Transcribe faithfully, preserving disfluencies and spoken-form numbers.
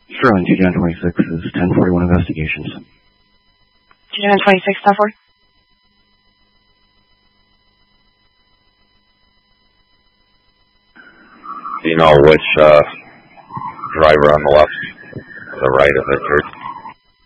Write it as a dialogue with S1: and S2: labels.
S1: Sure, on T G N twenty-six is ten forty-one investigations.
S2: T G N twenty-six, ten forty?
S3: Do you know which uh, driver on the left, the right of it, or